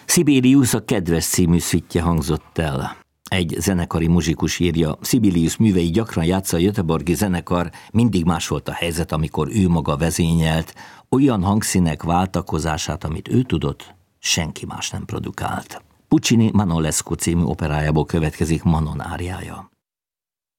Sibelius a Kedves című szüttye hangzott el. Egy zenekari muzsikus írja, Sibelius művei gyakran játsza a Göteborgi zenekar, mindig más volt a helyzet, amikor ő maga vezényelt, olyan hangszínek váltakozását, amit ő tudott, senki más nem produkált. Puccini Manolescu című operájából következik Manon áriája.